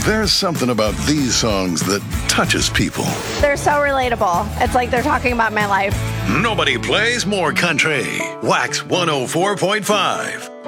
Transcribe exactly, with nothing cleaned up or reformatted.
There's something about these songs that touches people. They're so relatable. It's like they're talking about my life. Nobody plays more country. Wax one oh four point five.